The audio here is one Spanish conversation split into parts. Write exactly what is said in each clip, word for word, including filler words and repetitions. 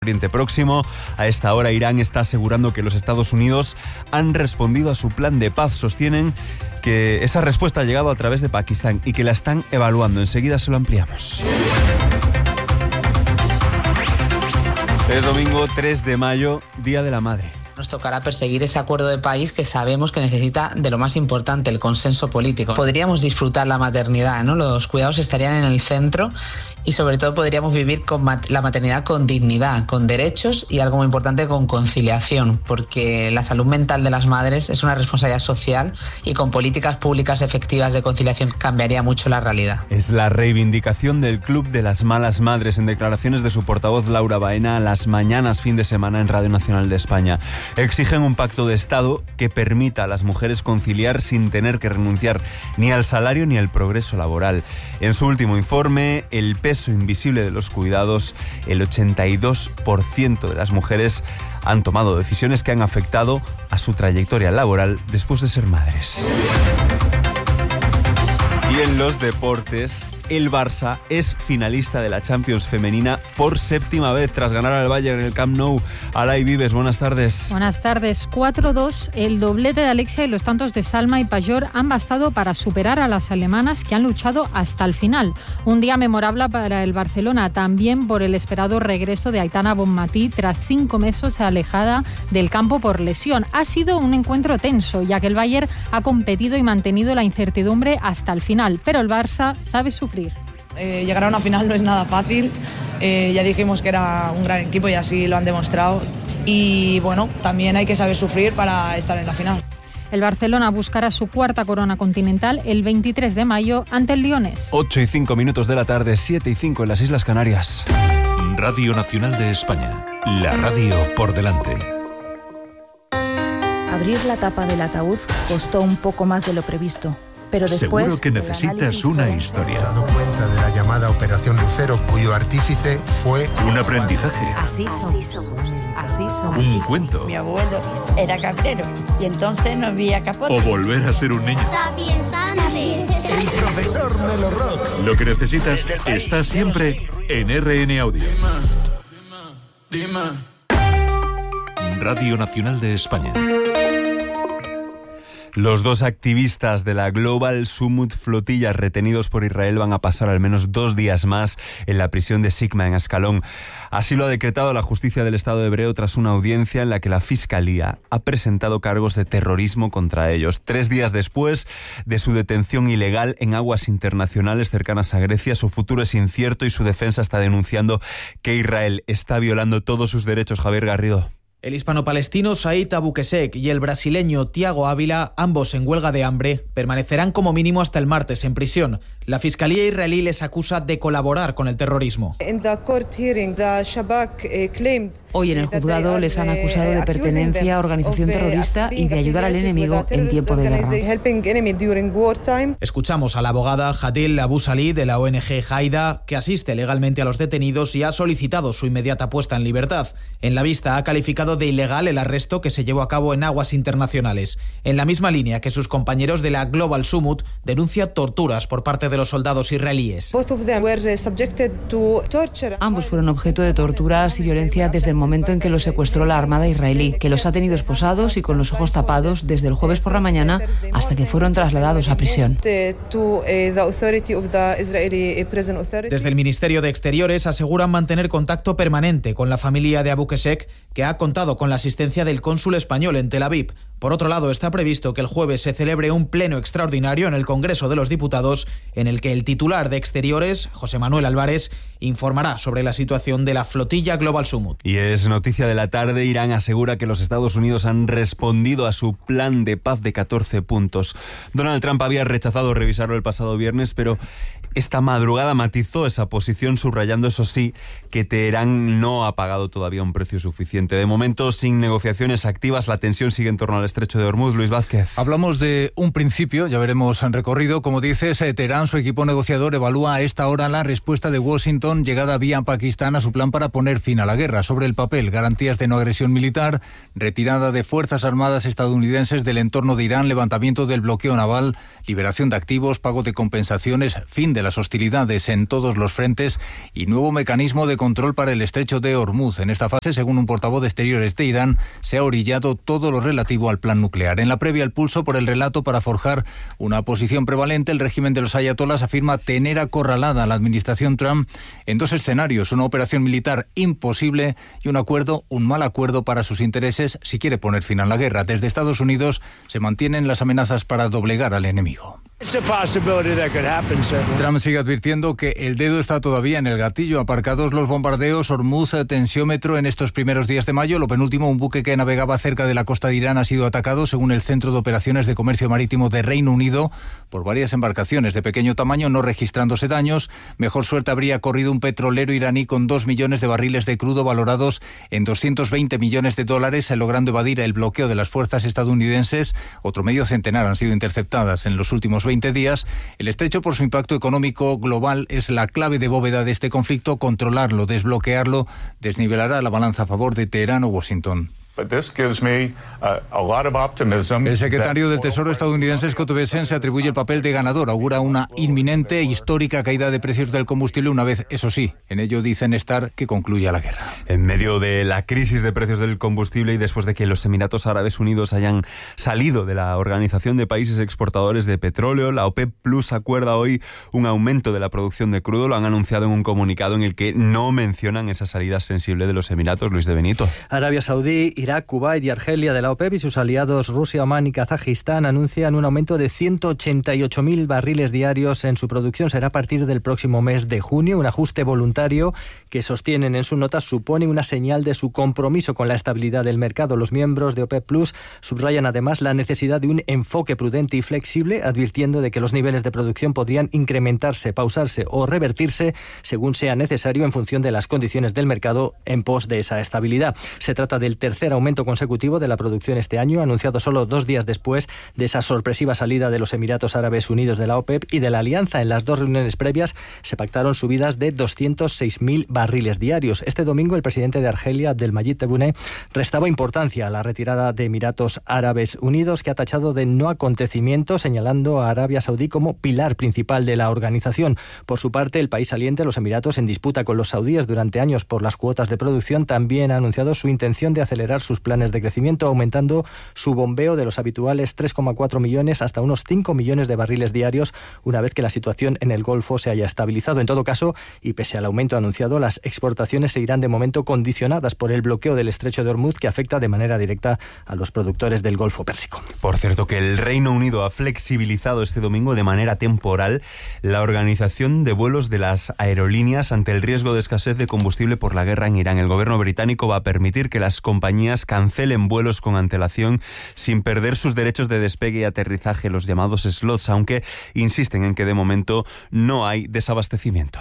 Oriente Próximo. A esta hora Irán está asegurando que los Estados Unidos han respondido a su plan de paz. Sostienen que esa respuesta ha llegado a través de Pakistán y que la están evaluando. Enseguida se lo ampliamos. Es domingo tres de mayo, Día de la Madre. Nos tocará perseguir ese acuerdo de país que sabemos que necesita de lo más importante, el consenso político. Podríamos disfrutar la maternidad, ¿no? Los cuidados estarían en el centro y sobre todo podríamos vivir con mat- la maternidad con dignidad, con derechos y algo muy importante, con conciliación, porque la salud mental de las madres es una responsabilidad social y con políticas públicas efectivas de conciliación cambiaría mucho la realidad. Es la reivindicación del Club de las Malas Madres en declaraciones de su portavoz Laura Baena a Las Mañanas fin de semana en Radio Nacional de España. Exigen un pacto de Estado que permita a las mujeres conciliar sin tener que renunciar ni al salario ni al progreso laboral. En su último informe, el peso invisible de los cuidados, el ochenta y dos por ciento de las mujeres han tomado decisiones que han afectado a su trayectoria laboral después de ser madres. Y en los deportes, el Barça es finalista de la Champions femenina por séptima vez tras ganar al Bayern en el Camp Nou. Alay Vives, buenas tardes. Buenas tardes. cuatro dos. El doblete de Alexia y los tantos de Salma y Pajor han bastado para superar a las alemanas que han luchado hasta el final. Un día memorable para el Barcelona, también por el esperado regreso de Aitana Bonmatí tras cinco meses alejada del campo por lesión. Ha sido un encuentro tenso, ya que el Bayern ha competido y mantenido la incertidumbre hasta el final, pero el Barça sabe sufrir. Eh, llegar a una final no es nada fácil, eh, ya dijimos que era un gran equipo y así lo han demostrado y bueno, también hay que saber sufrir para estar en la final. El Barcelona buscará su cuarta corona continental el veintitrés de mayo ante el Leones. ocho y cinco minutos de la tarde, siete y cinco en las Islas Canarias. Radio Nacional de España, la radio por delante. Abrir la tapa del ataúd costó un poco más de lo previsto. Pero después, seguro que necesitas una historia. Se ha dado cuenta de la llamada Operación Lucero, cuyo artífice fue un aprendizaje. Así somos. Así somos. Un cuento. Mi abuelo era cabrero y entonces no había capote. O volver a ser un niño. el profesor Melo Rock. Lo que necesitas está siempre en R N Audio. Radio Nacional de España. Los dos activistas de la Global Summit Flotilla retenidos por Israel van a pasar al menos dos días más en la prisión de Sigma en Ascalón. Así lo ha decretado la justicia del Estado hebreo tras una audiencia en la que la Fiscalía ha presentado cargos de terrorismo contra ellos. Tres días después de su detención ilegal en aguas internacionales cercanas a Grecia, su futuro es incierto y su defensa está denunciando que Israel está violando todos sus derechos. Javier Garrido. El hispano-palestino Said Abukesek y el brasileño Tiago Ávila, ambos en huelga de hambre, permanecerán como mínimo hasta el martes en prisión. La Fiscalía israelí les acusa de colaborar con el terrorismo. Hoy en el juzgado les han acusado de pertenencia a organización terrorista y de ayudar al enemigo en tiempo de guerra. Escuchamos a la abogada Hadil Abu Salih de la O N G Haida, que asiste legalmente a los detenidos y ha solicitado su inmediata puesta en libertad. En la vista ha calificado de ilegal el arresto que se llevó a cabo en aguas internacionales. En la misma línea que sus compañeros de la Global Summit, denuncia torturas por parte de los soldados israelíes. Ambos fueron objeto de torturas y violencia desde el momento en que los secuestró la Armada israelí, que los ha tenido esposados y con los ojos tapados desde el jueves por la mañana hasta que fueron trasladados a prisión. Desde el Ministerio de Exteriores aseguran mantener contacto permanente con la familia de Abukesek, que ha contado con la asistencia del cónsul español en Tel Aviv. Por otro lado, está previsto que el jueves se celebre un pleno extraordinario en el Congreso de los Diputados, en el que el titular de Exteriores, José Manuel Álvarez, informará sobre la situación de la flotilla Global Summit. Y es noticia de la tarde, Irán asegura que los Estados Unidos han respondido a su plan de paz de catorce puntos. Donald Trump había rechazado revisarlo el pasado viernes, pero esta madrugada matizó esa posición, subrayando, eso sí, que Teherán no ha pagado todavía un precio suficiente. De momento, sin negociaciones activas, la tensión sigue en torno al estrecho de Hormuz. Luis Vázquez. Hablamos de un principio, ya veremos en recorrido. Como dices, Teherán, su equipo negociador, evalúa a esta hora la respuesta de Washington Washington llegada vía Pakistán a su plan para poner fin a la guerra. Sobre el papel, garantías de no agresión militar, retirada de fuerzas armadas estadounidenses del entorno de Irán, levantamiento del bloqueo naval, liberación de activos, pago de compensaciones, fin de las hostilidades en todos los frentes y nuevo mecanismo de control para el estrecho de Hormuz. En esta fase, según un portavoz de Exteriores de Irán, se ha orillado todo lo relativo al plan nuclear. En la previa, el pulso por el relato para forjar una posición prevalente. El régimen de los ayatolás afirma tener acorralada a la administración Trump en dos escenarios: una operación militar imposible y un acuerdo, un mal acuerdo para sus intereses si quiere poner fin a la guerra. Desde Estados Unidos se mantienen las amenazas para doblegar al enemigo. Trump sigue advirtiendo que el dedo está todavía en el gatillo. Aparcados los bombardeos, Hormuz, tensiómetro en estos primeros días de mayo. Lo penúltimo, un buque que navegaba cerca de la costa de Irán ha sido atacado, según el Centro de Operaciones de Comercio Marítimo de Reino Unido, por varias embarcaciones de pequeño tamaño, no registrándose daños. Mejor suerte habría corrido un petrolero iraní con dos millones de barriles de crudo valorados en doscientos veinte millones de dólares, logrando evadir el bloqueo de las fuerzas estadounidenses. Otro medio centenar han sido interceptadas en los últimos veinte días. El estrecho, por su impacto económico global, es la clave de bóveda de este conflicto. Controlarlo, desbloquearlo, desnivelará la balanza a favor de Teherán o Washington. El secretario del Tesoro estadounidense Scott Bessent se atribuye el papel de ganador. Augura una inminente e histórica caída de precios del combustible una vez, eso sí, en ello dicen estar, que concluya la guerra. En medio de la crisis de precios del combustible y después de que los Emiratos Árabes Unidos hayan salido de la Organización de Países Exportadores de Petróleo, la OPEP Plus acuerda hoy un aumento de la producción de crudo. Lo han anunciado en un comunicado en el que no mencionan esa salida sensible de los Emiratos. Luis de Benito. Arabia Saudí, Irak, Kuwait y Argelia de la OPEP y sus aliados Rusia, Omán y Kazajistán anuncian un aumento de ciento ochenta y ocho mil barriles diarios en su producción. Será a partir del próximo mes de junio. Un ajuste voluntario que sostienen en su nota supone una señal de su compromiso con la estabilidad del mercado. Los miembros de OPEP Plus subrayan además la necesidad de un enfoque prudente y flexible, advirtiendo de que los niveles de producción podrían incrementarse, pausarse o revertirse según sea necesario en función de las condiciones del mercado en pos de esa estabilidad. Se trata del tercer aumento consecutivo de la producción este año, anunciado solo dos días después de esa sorpresiva salida de los Emiratos Árabes Unidos de la OPEP y de la alianza. En las dos reuniones previas se pactaron subidas de doscientos seis mil barriles diarios. Este domingo el presidente de Argelia, Abdelmadjid Tebboune, restaba importancia a la retirada de Emiratos Árabes Unidos, que ha tachado de no acontecimiento, señalando a Arabia Saudí como pilar principal de la organización. Por su parte, el país saliente, los Emiratos, en disputa con los saudíes durante años por las cuotas de producción, también ha anunciado su intención de acelerar sus planes de crecimiento, aumentando su bombeo de los habituales tres coma cuatro millones hasta unos cinco millones de barriles diarios una vez que la situación en el Golfo se haya estabilizado. En todo caso, y pese al aumento anunciado, las exportaciones seguirán de momento condicionadas por el bloqueo del estrecho de Hormuz, que afecta de manera directa a los productores del Golfo Pérsico. Por cierto, que el Reino Unido ha flexibilizado este domingo de manera temporal la organización de vuelos de las aerolíneas ante el riesgo de escasez de combustible por la guerra en Irán. El gobierno británico va a permitir que las compañías cancelen vuelos con antelación sin perder sus derechos de despegue y aterrizaje, los llamados slots, aunque insisten en que de momento no hay desabastecimiento.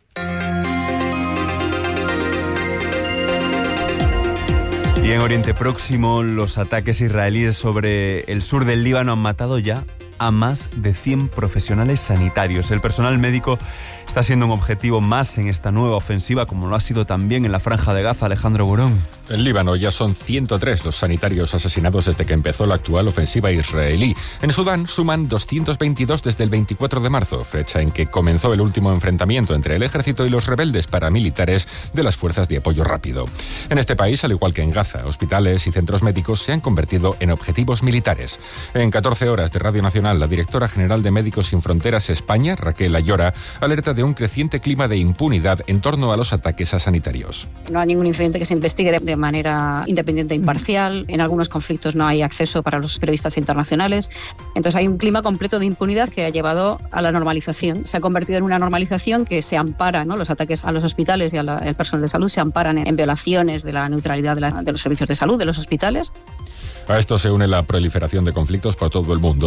Y en Oriente Próximo, los ataques israelíes sobre el sur del Líbano han matado ya a más de cien profesionales sanitarios. El personal médico está siendo un objetivo más en esta nueva ofensiva, como lo ha sido también en la Franja de Gaza. Alejandro Burón. En Líbano ya son ciento tres los sanitarios asesinados desde que empezó la actual ofensiva israelí. En Sudán suman doscientos veintidós desde el veinticuatro de marzo, fecha en que comenzó el último enfrentamiento entre el ejército y los rebeldes paramilitares de las fuerzas de apoyo rápido. En este país, al igual que en Gaza, hospitales y centros médicos se han convertido en objetivos militares. En catorce horas de Radio Nacional, la directora general de Médicos Sin Fronteras España, Raquel Ayora, alerta de un creciente clima de impunidad en torno a los ataques a sanitarios. No hay ningún incidente que se investigue de, de manera independiente e imparcial. En algunos conflictos no hay acceso para los periodistas internacionales. Entonces hay un clima completo de impunidad que ha llevado a la normalización. Se ha convertido en una normalización que se ampara, ¿no? Los ataques a los hospitales y al personal de salud se amparan en, en violaciones de la neutralidad de, la, de los servicios de salud de los hospitales. A esto se une la proliferación de conflictos por todo el mundo, desde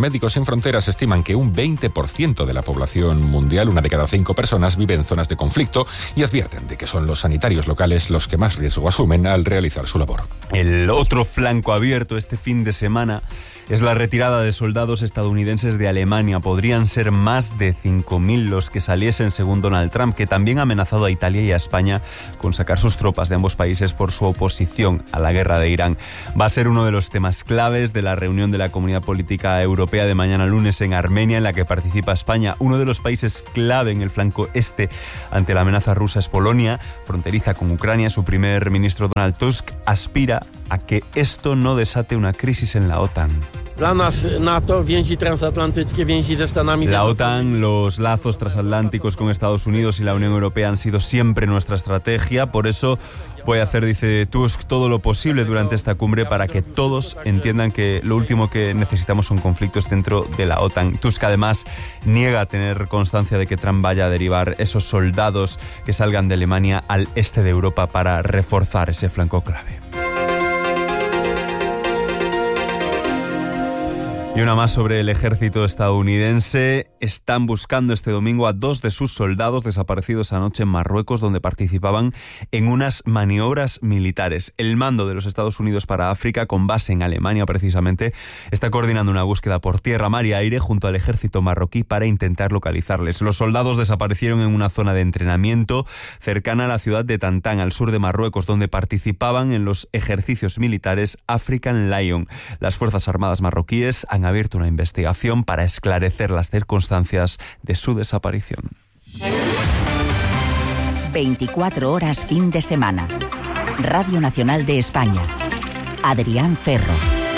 Médicos Sin Fronteras estiman que un veinte por ciento de la población mundial, una de cada cinco personas, vive en zonas de conflicto y advierten de que son los sanitarios locales los que más riesgo asumen al realizar su labor. El otro flanco abierto este fin de semana es la retirada de soldados estadounidenses de Alemania. Podrían ser más de cinco mil los que saliesen, según Donald Trump, que también ha amenazado a Italia y a España con sacar sus tropas de ambos países por su oposición a la guerra de Irán. Va a ser uno de los temas claves de la reunión de la Comunidad Política Europea de mañana lunes en Armenia, en la que participa España. Uno de los países clave en el flanco este ante la amenaza rusa es Polonia, fronteriza con Ucrania. Su primer ministro Donald Tusk aspira a que esto no desate una crisis en la OTAN. Dla nas NATO, więzi transatlantyckie, więzi ze Stanami. La OTAN, los lazos transatlánticos con Estados Unidos y la Unión Europea han sido siempre nuestra estrategia. Por eso voy a hacer, dice Tusk, todo lo posible durante esta cumbre para que todos entiendan que lo último que necesitamos son conflictos dentro de la OTAN. Tusk además niega tener constancia de que Trump vaya a derivar esos soldados que salgan de Alemania al este de Europa para reforzar ese flanco clave. Y una más sobre el ejército estadounidense. Están buscando este domingo a dos de sus soldados desaparecidos anoche en Marruecos, donde participaban en unas maniobras militares. El mando de los Estados Unidos para África, con base en Alemania precisamente, está coordinando una búsqueda por tierra, mar y aire junto al ejército marroquí para intentar localizarles. Los soldados desaparecieron en una zona de entrenamiento cercana a la ciudad de Tantán, al sur de Marruecos, donde participaban en los ejercicios militares African Lion. Las Fuerzas Armadas marroquíes han abierto una investigación para esclarecer las circunstancias de su desaparición. veinticuatro horas fin de semana. Radio Nacional de España. Adrián Ferro.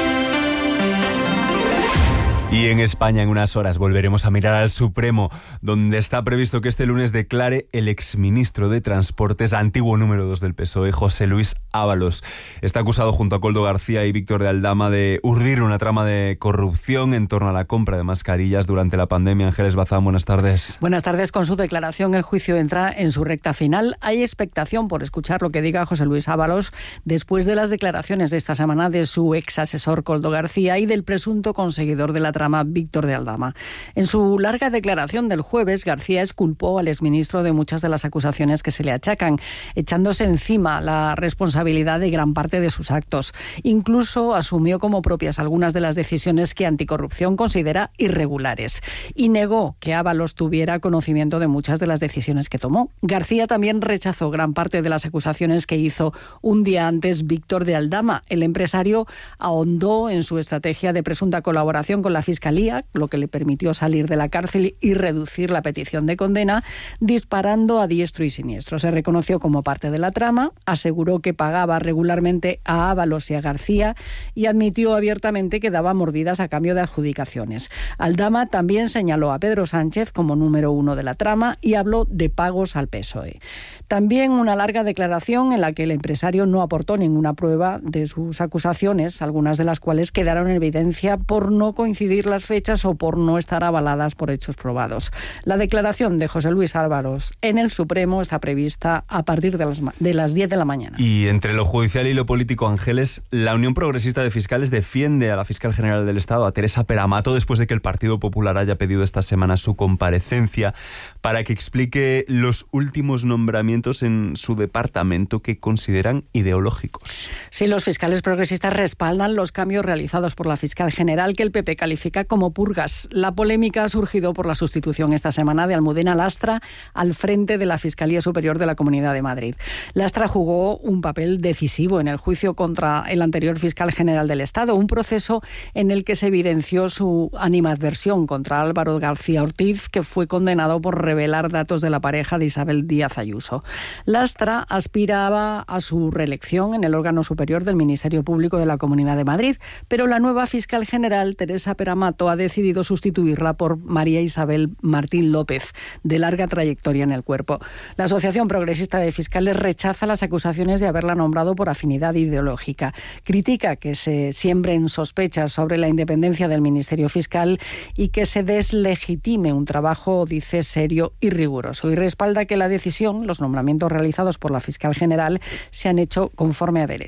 Y en España, en unas horas, volveremos a mirar al Supremo, donde está previsto que este lunes declare el exministro de Transportes, antiguo número dos del P S O E, José Luis Ábalos. Está acusado junto a Koldo García y Víctor de Aldama de urdir una trama de corrupción en torno a la compra de mascarillas durante la pandemia. Ángeles Bazán, buenas tardes. Buenas tardes. Con su declaración, el juicio entra en su recta final. Hay expectación por escuchar lo que diga José Luis Ábalos después de las declaraciones de esta semana de su ex asesor Koldo García y del presunto conseguidor de la trama Víctor de Aldama. En su larga declaración del jueves, García exculpó al exministro de muchas de las acusaciones que se le achacan, echándose encima la responsabilidad de gran parte de sus actos. Incluso asumió como propias algunas de las decisiones que Anticorrupción considera irregulares y negó que Ábalos tuviera conocimiento de muchas de las decisiones que tomó. García también rechazó gran parte de las acusaciones que hizo un día antes Víctor de Aldama. El empresario ahondó en su estrategia de presunta colaboración con la Fiscalía, lo que le permitió salir de la cárcel y reducir la petición de condena, disparando a diestro y siniestro. Se reconoció como parte de la trama, aseguró que pagaba regularmente a Ábalos y a García y admitió abiertamente que daba mordidas a cambio de adjudicaciones. Aldama también señaló a Pedro Sánchez como número uno de la trama y habló de pagos al P S O E. También una larga declaración en la que el empresario no aportó ninguna prueba de sus acusaciones, algunas de las cuales quedaron en evidencia por no coincidir las fechas o por no estar avaladas por hechos probados. La declaración de José Luis Ábalos en el Supremo está prevista a partir de las, de las diez de la mañana. Y entre lo judicial y lo político, Ángeles, la Unión Progresista de Fiscales defiende a la fiscal general del Estado, a Teresa Peramato, después de que el Partido Popular haya pedido esta semana su comparecencia para que explique los últimos nombramientos en su departamento que consideran ideológicos. Sí, los fiscales progresistas respaldan los cambios realizados por la fiscal general, que el P P califica como purgas. La polémica ha surgido por la sustitución esta semana de Almudena Lastra al frente de la Fiscalía Superior de la Comunidad de Madrid. Lastra jugó un papel decisivo en el juicio contra el anterior fiscal general del Estado, un proceso en el que se evidenció su animadversión contra Álvaro García Ortiz, que fue condenado por revelar datos de la pareja de Isabel Díaz Ayuso. Lastra aspiraba a su reelección en el órgano superior del Ministerio Público de la Comunidad de Madrid, pero la nueva fiscal general, Teresa Peramato, ha decidido sustituirla por María Isabel Martín López, de larga trayectoria en el cuerpo. La Asociación Progresista de Fiscales rechaza las acusaciones de haberla nombrado por afinidad ideológica. Critica que se siembren sospechas sobre la independencia del Ministerio Fiscal y que se deslegitime un trabajo, dice, serio y riguroso. Y respalda que la decisión, los nombramientos realizados por la fiscal general, se han hecho conforme a derecho.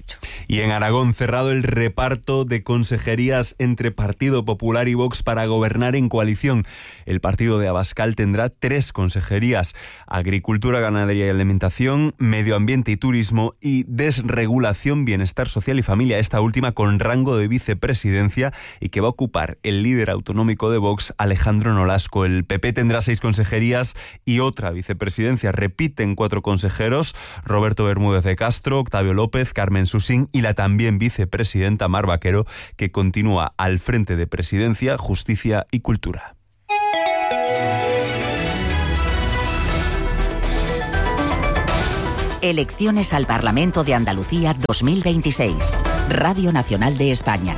Y en Aragón, cerrado el reparto de consejerías entre Partido Popular y Vox para gobernar en coalición. El partido de Abascal tendrá tres consejerías: Agricultura, Ganadería y Alimentación, Medio Ambiente y Turismo y Desregulación, Bienestar Social y Familia, esta última con rango de vicepresidencia y que va a ocupar el líder autonómico de Vox, Alejandro Nolasco. El P P tendrá seis consejerías y otra vicepresidencia. Repiten cuatro consejeros: Roberto Bermúdez de Castro, Octavio López, Carmen Susín y la también vicepresidenta Mar Vaquero, que continúa al frente de Presidencia, Justicia y Cultura. Elecciones al Parlamento de Andalucía dos mil veintiséis. Radio Nacional de España.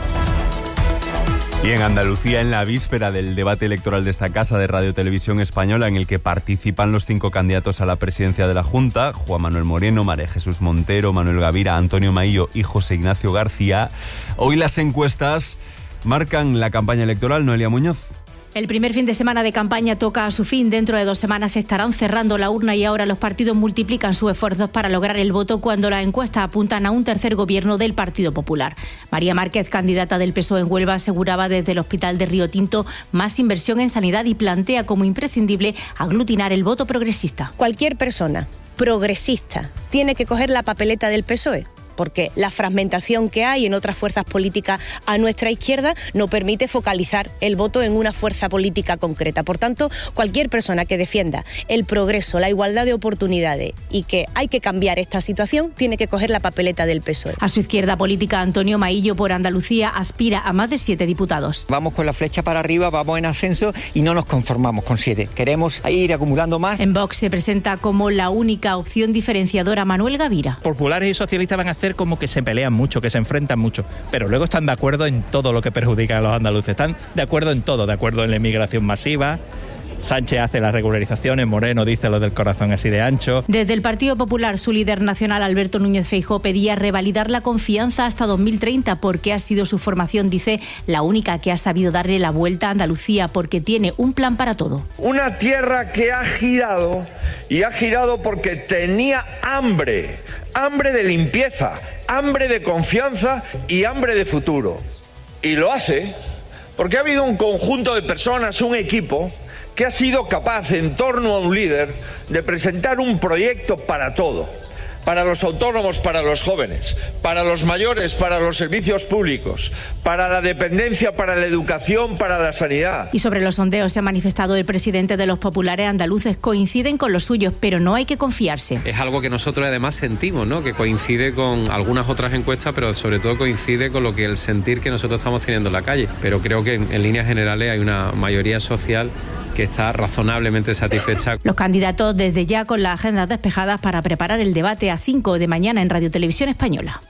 Y en Andalucía, en la víspera del debate electoral de esta casa de Radio Televisión Española, en el que participan los cinco candidatos a la presidencia de la Junta, Juan Manuel Moreno, María Jesús Montero, Manuel Gavira, Antonio Maillo y José Ignacio García, hoy las encuestas marcan la campaña electoral. Noelia Muñoz. El primer fin de semana de campaña toca a su fin. Dentro de dos semanas estarán cerrando la urna y ahora los partidos multiplican sus esfuerzos para lograr el voto cuando las encuestas apuntan a un tercer gobierno del Partido Popular. María Márquez, candidata del P S O E en Huelva, aseguraba desde el Hospital de Río Tinto más inversión en sanidad y plantea como imprescindible aglutinar el voto progresista. Cualquier persona progresista tiene que coger la papeleta del P S O E. Porque la fragmentación que hay en otras fuerzas políticas a nuestra izquierda no permite focalizar el voto en una fuerza política concreta. Por tanto, cualquier persona que defienda el progreso, la igualdad de oportunidades y que hay que cambiar esta situación, tiene que coger la papeleta del P S O E. A su izquierda política, Antonio Maillo por Andalucía aspira a más de siete diputados. Vamos con la flecha para arriba, vamos en ascenso y no nos conformamos con siete. Queremos ir acumulando más. En Vox se presenta como la única opción diferenciadora Manuel Gavira. Populares y socialistas van a hacer como que se pelean mucho, que se enfrentan mucho, pero luego están de acuerdo en todo lo que perjudica a los andaluces, están de acuerdo en todo, de acuerdo en la inmigración masiva. Sánchez hace las regularizaciones, Moreno dice lo del corazón así de ancho. Desde el Partido Popular, su líder nacional, Alberto Núñez Feijóo, pedía revalidar la confianza hasta dos mil treinta porque ha sido su formación, dice, la única que ha sabido darle la vuelta a Andalucía porque tiene un plan para todo. Una tierra que ha girado y ha girado porque tenía hambre, hambre de limpieza, hambre de confianza y hambre de futuro. Y lo hace porque ha habido un conjunto de personas, un equipo, que ha sido capaz, en torno a un líder, de presentar un proyecto para todo. Para los autónomos, para los jóvenes, para los mayores, para los servicios públicos, para la dependencia, para la educación, para la sanidad. Y sobre los sondeos se ha manifestado el presidente de los populares andaluces. Coinciden con los suyos, pero no hay que confiarse. Es algo que nosotros además sentimos, ¿no? Que coincide con algunas otras encuestas, pero sobre todo coincide con lo que el sentir que nosotros estamos teniendo en la calle. Pero creo que en, en líneas generales hay una mayoría social que está razonablemente satisfecha. Los candidatos desde ya con las agendas despejadas para preparar el debate a cinco de mañana en Radio Televisión Española.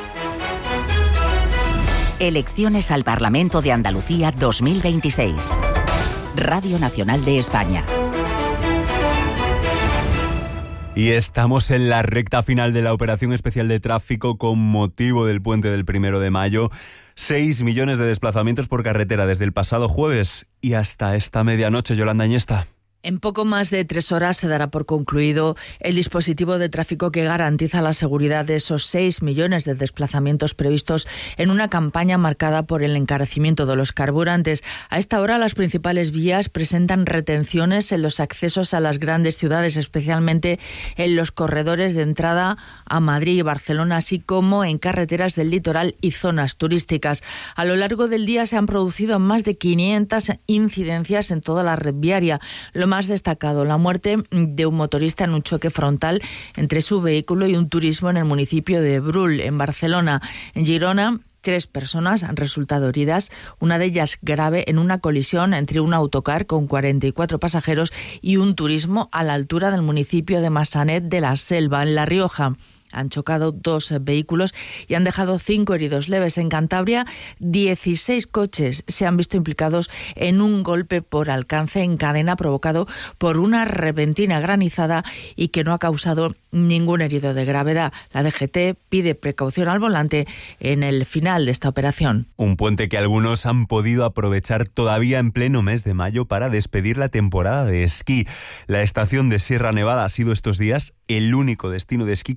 Elecciones al Parlamento de Andalucía dos mil veintiséis. Radio Nacional de España. Y estamos en la recta final de la operación especial de tráfico con motivo del puente del primero de mayo. Seis millones de desplazamientos por carretera desde el pasado jueves y hasta esta medianoche. Yolanda Añesta. En poco más de tres horas se dará por concluido el dispositivo de tráfico que garantiza la seguridad de esos seis millones de desplazamientos previstos en una campaña marcada por el encarecimiento de los carburantes. A esta hora las principales vías presentan retenciones en los accesos a las grandes ciudades, especialmente en los corredores de entrada a Madrid y Barcelona, así como en carreteras del litoral y zonas turísticas. A lo largo del día se han producido más de quinientas incidencias en toda la red viaria. Lo más destacado, la muerte de un motorista en un choque frontal entre su vehículo y un turismo en el municipio de Brull, en Barcelona. En Girona, tres personas han resultado heridas, una de ellas grave en una colisión entre un autocar con cuarenta y cuatro pasajeros y un turismo a la altura del municipio de Massanet de la Selva, en La Rioja. Han chocado dos vehículos y han dejado cinco heridos leves. En Cantabria, dieciséis coches se han visto implicados en un golpe por alcance en cadena provocado por una repentina granizada y que no ha causado ningún herido de gravedad. La D G T pide precaución al volante en el final de esta operación. Un puente que algunos han podido aprovechar todavía en pleno mes de mayo para despedir la temporada de esquí. La estación de Sierra Nevada ha sido estos días el único destino de esquí con nieve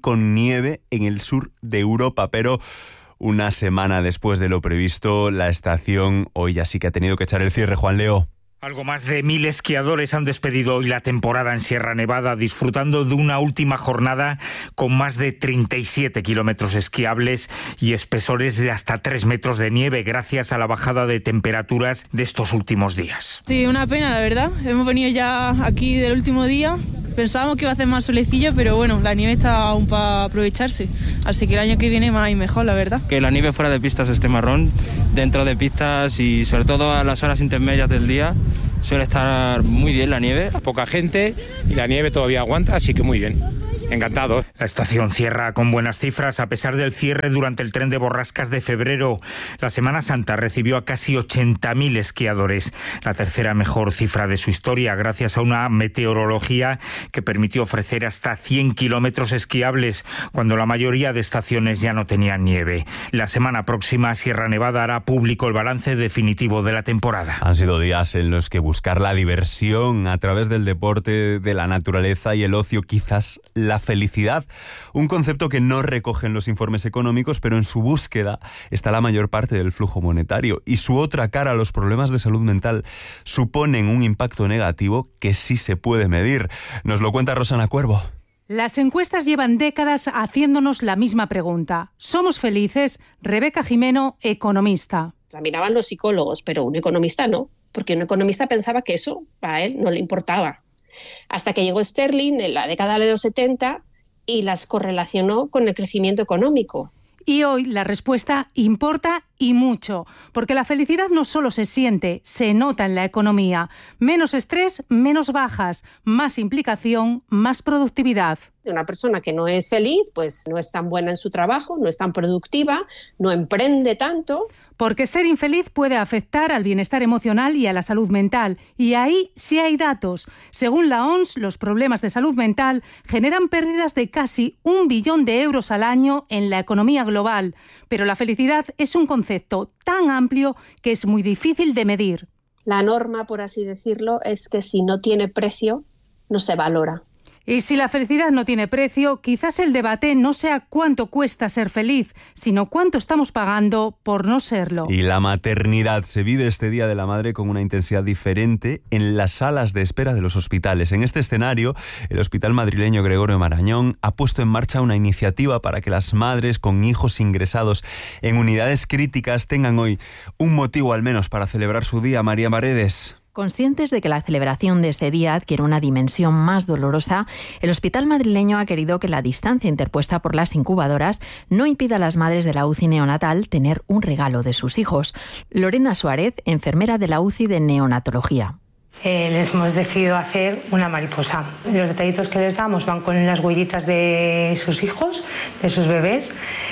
nieve en el sur de Europa, pero una semana después de lo previsto, la estación hoy ya sí que ha tenido que echar el cierre. Juan Leo. Algo más de mil esquiadores han despedido hoy la temporada en Sierra Nevada, disfrutando de una última jornada con más de treinta y siete kilómetros esquiables y espesores de hasta tres metros de nieve, gracias a la bajada de temperaturas de estos últimos días. Sí, una pena, la verdad. Hemos venido ya aquí del último día. Pensábamos que iba a hacer más solecillo, pero bueno, la nieve está aún para aprovecharse. Así que el año que viene más y mejor, la verdad. Que la nieve fuera de pistas esté marrón, dentro de pistas y sobre todo a las horas intermedias del día suele estar muy bien la nieve. Poca gente y la nieve todavía aguanta, así que muy bien. Encantado. La estación cierra con buenas cifras a pesar del cierre durante el tren de borrascas de febrero. La Semana Santa recibió a casi ochenta mil esquiadores, la tercera mejor cifra de su historia, gracias a una meteorología que permitió ofrecer hasta cien kilómetros esquiables cuando la mayoría de estaciones ya no tenían nieve. La semana próxima Sierra Nevada hará público el balance definitivo de la temporada. Han sido días en los que buscar la diversión a través del deporte, de la naturaleza y el ocio, quizás la felicidad, un concepto que no recogen los informes económicos, pero en su búsqueda está la mayor parte del flujo monetario, y su otra cara, los problemas de salud mental, suponen un impacto negativo que sí se puede medir. Nos lo cuenta Rosana Cuervo. Las encuestas llevan décadas haciéndonos la misma pregunta. ¿Somos felices? Rebeca Jimeno, economista. La miraban los psicólogos, pero un economista no, porque un economista pensaba que eso a él no le importaba. Hasta que llegó Sterling en la década de los setenta y las correlacionó con el crecimiento económico. Y hoy la respuesta importa y mucho, porque la felicidad no solo se siente, se nota en la economía. Menos estrés, menos bajas, más implicación, más productividad. Una persona que no es feliz, pues no es tan buena en su trabajo, no es tan productiva, no emprende tanto. Porque ser infeliz puede afectar al bienestar emocional y a la salud mental. Y ahí sí hay datos. Según la O M S, los problemas de salud mental generan pérdidas de casi un billón de euros al año en la economía global. Pero la felicidad es un concepto tan amplio que es muy difícil de medir. La norma, por así decirlo, es que si no tiene precio, no se valora. Y si la felicidad no tiene precio, quizás el debate no sea cuánto cuesta ser feliz, sino cuánto estamos pagando por no serlo. Y la maternidad se vive este Día de la Madre con una intensidad diferente en las salas de espera de los hospitales. En este escenario, el Hospital Madrileño Gregorio Marañón ha puesto en marcha una iniciativa para que las madres con hijos ingresados en unidades críticas tengan hoy un motivo al menos para celebrar su día. María Paredes. Conscientes de que la celebración de este día adquiere una dimensión más dolorosa, el Hospital Madrileño ha querido que la distancia interpuesta por las incubadoras no impida a las madres de la U C I neonatal tener un regalo de sus hijos. Lorena Suárez, enfermera de la U C I de neonatología. Eh, les hemos decidido hacer una mariposa. Los detallitos que les damos van con las huellitas de sus hijos, de sus bebés,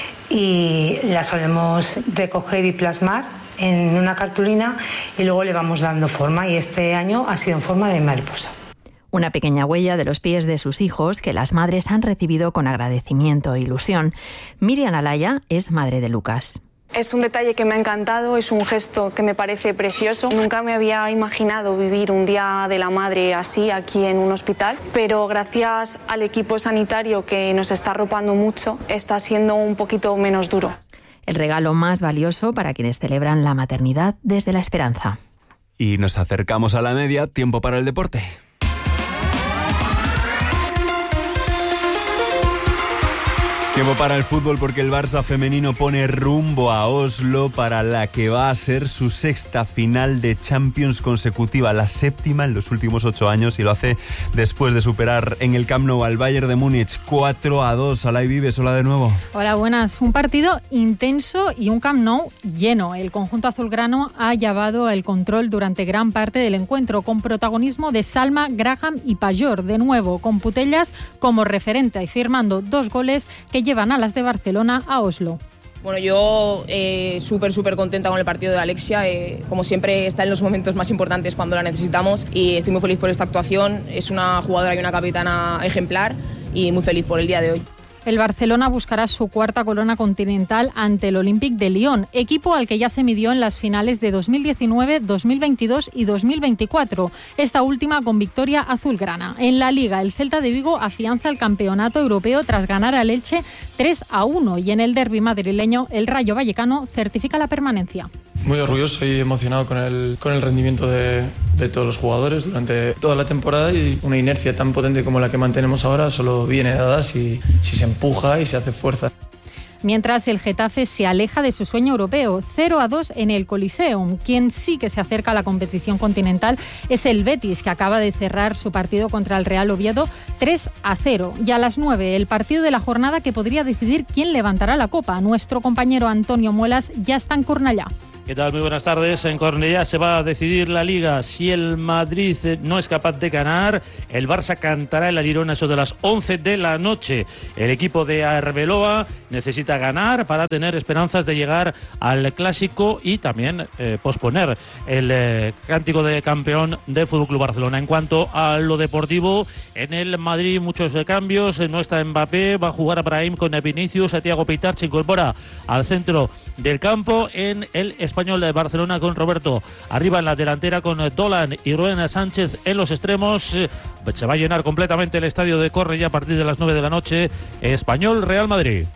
y las solemos recoger y plasmar en una cartulina y luego le vamos dando forma, y este año ha sido en forma de mariposa. Una pequeña huella de los pies de sus hijos que las madres han recibido con agradecimiento e ilusión. Miriam Alaya es madre de Lucas. Es un detalle que me ha encantado, es un gesto que me parece precioso. Nunca me había imaginado vivir un Día de la Madre así aquí en un hospital, pero gracias al equipo sanitario que nos está arropando mucho, está siendo un poquito menos duro. El regalo más valioso para quienes celebran la maternidad desde la esperanza. Y nos acercamos a la media, tiempo para el deporte. Tiempo para el fútbol porque el Barça femenino pone rumbo a Oslo para la que va a ser su sexta final de Champions consecutiva, la séptima en los últimos ocho años, y lo hace después de superar en el Camp Nou al Bayern de Múnich cuatro a dos. Alay Vives, hola de nuevo. Hola, buenas. Un partido intenso y un Camp Nou lleno. El conjunto azulgrano ha llevado el control durante gran parte del encuentro, con protagonismo de Salma, Graham y Pajor, de nuevo con Putellas como referente y firmando dos goles que llevan a las de Barcelona a Oslo. Bueno, yo eh, súper, súper contenta con el partido de Alexia. Eh, como siempre, está en los momentos más importantes cuando la necesitamos, y estoy muy feliz por esta actuación. Es una jugadora y una capitana ejemplar, y muy feliz por el día de hoy. El Barcelona buscará su cuarta corona continental ante el Olympique de Lyon, equipo al que ya se midió en las finales de dos mil diecinueve, dos mil veintidós y dos mil veinticuatro, esta última con victoria azulgrana. En la Liga, el Celta de Vigo afianza el campeonato europeo tras ganar al Elche tres a uno y en el derbi madrileño el Rayo Vallecano certifica la permanencia. Muy orgulloso y emocionado con el, con el rendimiento de, de todos los jugadores durante toda la temporada, y una inercia tan potente como la que mantenemos ahora solo viene dada si, si se empuja y se hace fuerza. Mientras el Getafe se aleja de su sueño europeo, cero a dos en el Coliseum. Quien sí que se acerca a la competición continental es el Betis, que acaba de cerrar su partido contra el Real Oviedo tres a cero. Y a las nueve, el partido de la jornada que podría decidir quién levantará la copa. Nuestro compañero Antonio Muelas ya está en Cornellá. ¿Qué tal? Muy buenas tardes. En Cornellá se va a decidir la Liga. Si el Madrid no es capaz de ganar, el Barça cantará el Alirón a eso de las once de la noche. El equipo de Arbeloa necesita ganar para tener esperanzas de llegar al Clásico y también eh, posponer el eh, cántico de campeón del F C Barcelona. En cuanto a lo deportivo, en el Madrid muchos eh, cambios. No está Mbappé, va a jugar a Brahim con Vinicius. Thiago Pitart se incorpora al centro del campo. En el Español de Barcelona con Roberto arriba en la delantera, con Dolan y Rubén Sánchez en los extremos. Se va a llenar completamente el estadio de Cornellá a partir de las nueve de la noche. Español Real Madrid.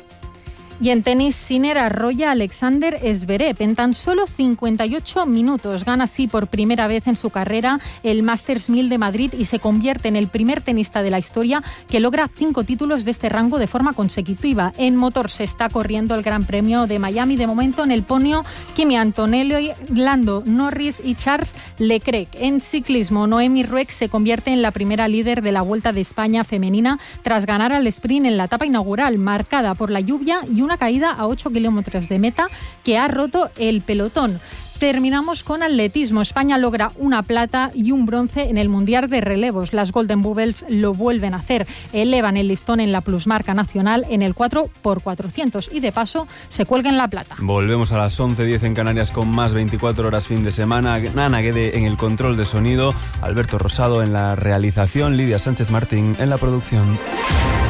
Y en tenis, Sinner arrolla a Alexander Zverev en tan solo cincuenta y ocho minutos. Gana así por primera vez en su carrera el Masters mil de Madrid y se convierte en el primer tenista de la historia que logra cinco títulos de este rango de forma consecutiva. En motor se está corriendo el Gran Premio de Miami. De momento en el podio, Kimi Antonelli, Lando Norris y Charles Leclerc. En ciclismo, Noemi Rueck se convierte en la primera líder de la Vuelta de España femenina tras ganar al sprint en la etapa inaugural, marcada por la lluvia y una caída a ocho kilómetros de meta que ha roto el pelotón. Terminamos con atletismo. España logra una plata y un bronce en el Mundial de Relevos. Las Golden Bubbles lo vuelven a hacer. Elevan el listón en la plusmarca nacional en el cuatro por cuatrocientos y de paso se cuelgan la plata. Volvemos a las once diez en Canarias con más veinticuatro horas fin de semana. Nana Guede en el control de sonido, Alberto Rosado en la realización, Lidia Sánchez Martín en la producción.